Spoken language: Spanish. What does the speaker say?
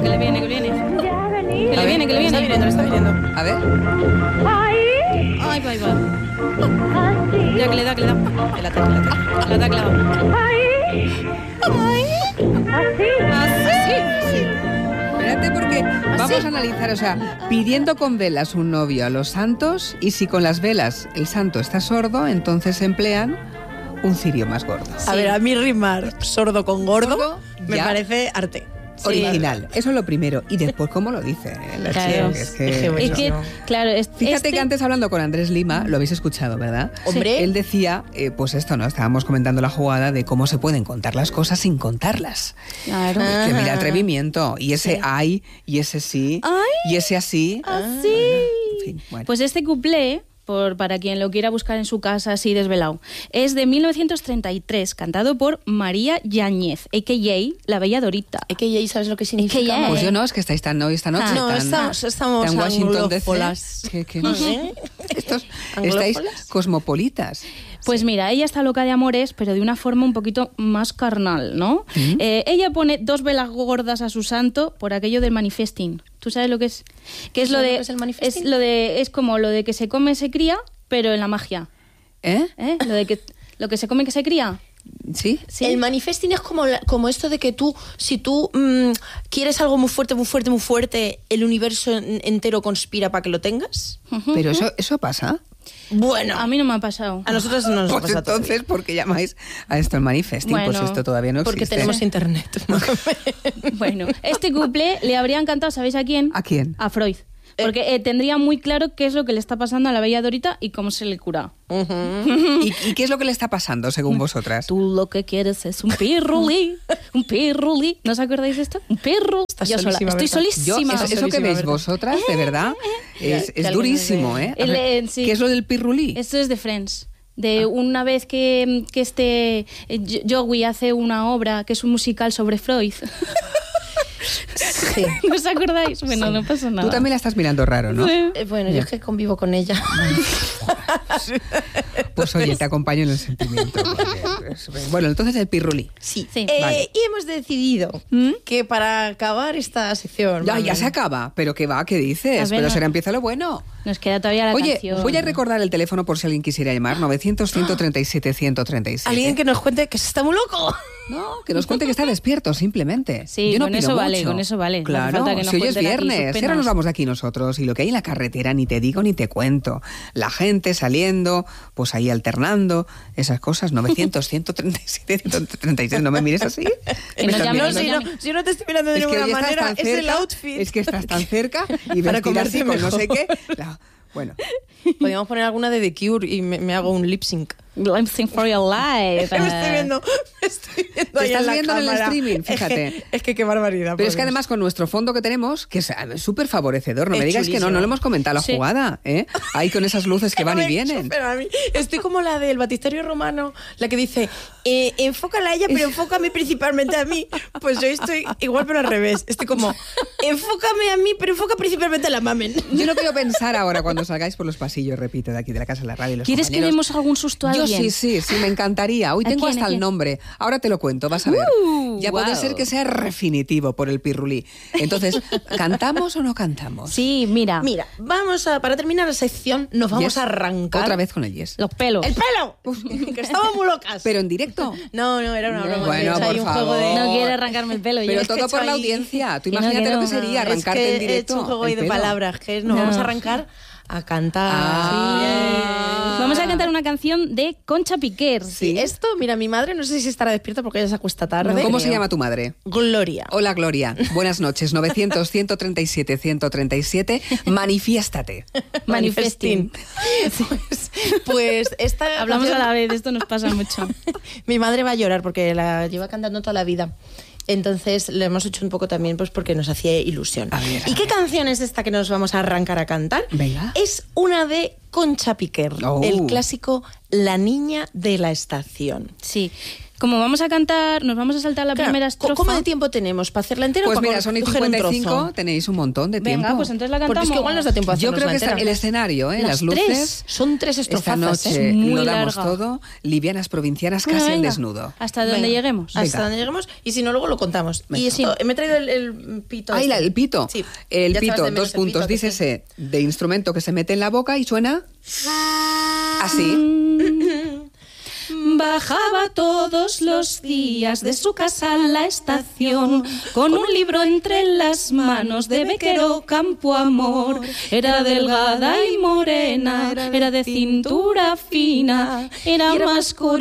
que le viene. Que le viene. Está viniendo. A ver. Ay, va. Ya, que le da. El ataque. La da clavado. Así. Espérate porque vamos a analizar, o sea, pidiendo con velas un novio a los santos y si con las velas el santo está sordo, entonces emplean un cirio más gordo. A ver, a mí rimar sordo con gordo me ya. parece arte. Original, eso es lo primero. Y después, ¿cómo lo dice? La Claro. chica, Es que, claro, Fíjate que antes hablando con Andrés Lima, lo habéis escuchado, ¿verdad? Hombre. Él decía, pues esto, ¿no? Estábamos comentando la jugada de cómo se pueden contar las cosas sin contarlas. Claro. Es que mira, atrevimiento. Y ese ay, y ese sí, y ese así. Así. En fin, bueno. Pues este cuplé, para quien lo quiera buscar en su casa así desvelado, es de 1933, cantado por María Yáñez, a.k.a. La Bella Dorita. AKA, ¿sabes lo que significa? AKA. Pues yo no, es que estáis tan hoy esta noche. No, tan, estamos tan Washington DC. anglófolas. Que no sé. Estáis ¿Anglófolas? cosmopolitas. Pues mira, ella está loca de amores, pero de una forma un poquito más carnal, ¿no? Ella pone 2 velas gordas a su santo por aquello del manifesting. ¿Tú sabes lo que es? ¿Qué es lo de? ¿Qué es el manifesting? Es como lo de que se come se cría, pero en la magia. ¿Eh? Lo que se come que se cría. ¿Sí? Sí. El manifesting es como esto de que si tú quieres algo muy fuerte, el universo entero conspira para que lo tengas. Pero eso pasa. Bueno, A mí no me ha pasado. a nosotros no nos Pues pasa entonces, todavía. ¿por qué llamáis a esto el manifesting? Bueno, pues esto todavía no Porque existe. tenemos internet. Bueno, este couple le habría encantado, ¿sabéis a quién? ¿A quién? A Freud. Porque tendría muy claro qué es lo que le está pasando a la Bella Dorita y cómo se le cura. ¿Y qué es lo que le está pasando, según vosotras? Tú lo que quieres es un pirulí. ¿No os acordáis de esto? Un pirru. Estás Yo sola. solísima, Estoy ¿verdad? solísima. Eso que veis vosotras, de verdad, es que durísimo, alguien ¿eh? A ver, sí. ¿qué es lo del pirulí? Esto es de Friends. De una vez que Joey hace una obra que es un musical sobre Freud. Sí. ¿No os acordáis? Bueno, no pasa nada. Tú también la estás mirando raro, ¿no? Bueno, yo es que convivo con ella. Pues oye, te acompaño en el sentimiento. Bueno, entonces el pirulí. Sí. Sí. Vale. Y hemos decidido que para acabar esta sección... Ya se acaba. ¿Pero qué va? ¿Qué dices? A ver, Pero no. será empieza lo bueno. Nos queda todavía la Oye, canción. voy a recordar el teléfono por si alguien quisiera llamar. 900-137-137. Alguien que nos cuente que se está muy loco. No, que nos cuente que está despierto, simplemente. Sí, Yo no con pido eso vale, mucho. con eso vale. No hace Claro, falta que nos si hoy es cuenten aquí sus viernes, penas. ahora nos vamos de aquí nosotros y lo que hay en la carretera ni te digo ni te cuento. La gente saliendo, pues ahí alternando, esas cosas, 900-137-137, no me mires así. Que Me nos estás llamen, mirando. nos llamen. Si no te estoy mirando de Es que ninguna hoy estás manera, tan es el cerca, outfit. es que estás tan cerca y Para vestir así comerte con no sé mejor. qué. Bueno, Podríamos poner alguna de The Cure y me hago un lip sync. Lip sync for your life. Me estoy viendo Te ahí estás en la viendo en el cámara. streaming, fíjate. Es que qué barbaridad. pero es por que Dios. además con nuestro fondo que tenemos, que es súper favorecedor, no Es me digáis que no chulísimo. lo hemos comentado la Sí. jugada, ¿eh? Ahí con esas luces que van y No me vienen. chupen a mí. Estoy como la del batisterio romano, la que dice, enfócala a ella, pero enfócame principalmente a mí. Pues yo estoy igual, pero al revés. Estoy como, enfócame a mí, pero enfoca principalmente a la mamen. Yo no quiero pensar ahora cuando salgáis por los pasillos, repito, de aquí de la casa de la radio. y los ¿Quieres que compañeros. demos algún susto a Yo alguien? sí, me encantaría. Hoy ¿A tengo quién, hasta a el quién? nombre. Ahora te lo cuento, vas a ver. Ya puede guau. ser que sea definitivo por el pirulí. Entonces, ¿cantamos o no cantamos? Sí, mira. Mira, para terminar la sección, nos vamos Yes. a arrancar. Otra vez con el yes. Los pelos. ¡El pelo! Que estamos muy locas. Pero en directo. No, era una broma. Bueno, he hecho ahí por un juego de... favor. No quiere arrancarme el pelo. Pero yo. todo por la ahí- audiencia. Tú Que no, imagínate que lo no. que sería arrancarte es que en directo. he hecho un juego ahí el de pelo. palabras, que nos No. vamos a arrancar a cantar. Ah. Vamos a cantar una canción de Concha Piquer. Sí. Esto, mira, mi madre no sé si estará despierta porque ella se acuesta tarde. ¿Cómo se llama tu madre? Gloria. Hola, Gloria. Buenas noches. 900-137-137. Manifiéstate. Manifesting. Pues esta Hablamos canción- a la vez, esto nos pasa mucho. Mi madre va a llorar porque la lleva cantando toda la vida. Entonces le hemos hecho un poco también pues porque nos hacía ilusión. A ver, ¿Y qué canción es esta que nos vamos a arrancar a cantar? Venga. Es una de Concha Piquer, Oh. el clásico La niña de la estación. Sí. Como vamos a cantar, nos vamos a saltar la primera estrofa. ¿Cómo de tiempo tenemos? ¿Para hacerla entera Pues o para mira, son y coger un 55, trozo? tenéis un montón de tiempo. Venga, pues entonces la Porque cantamos. es que igual nos da tiempo a Yo hacernos creo la que está entera. el escenario, Las las luces. Son 3 Esta estrofazas, noche muy lo damos larga. todo. Livianas provincianas, Bueno, casi al venga, desnudo. Hasta donde Venga. lleguemos. Hasta Venga. donde lleguemos y si no, luego lo contamos. Venga. Y esto, me he traído el pito. Ahí este. el pito. Sí. El Ya pito, echabas de menos 2 el puntos, pito, que sí. dícese de instrumento que se mete en la boca y suena así. Bajaba todos los días de su casa a la estación con un libro entre las manos de Bequero Campo Amor. Era delgada y morena, era de cintura fina, era más